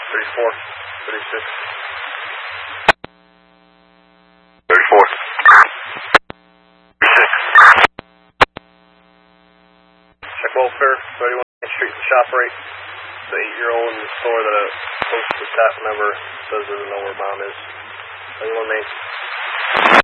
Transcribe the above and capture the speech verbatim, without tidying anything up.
thirty-four, thirty-six. thirty-four. thirty-six. Check welfare, thirty-one Main Street and shop rate. The eight-year-old in the store that a close to staff member says doesn't know where mom is. thirty-one Main.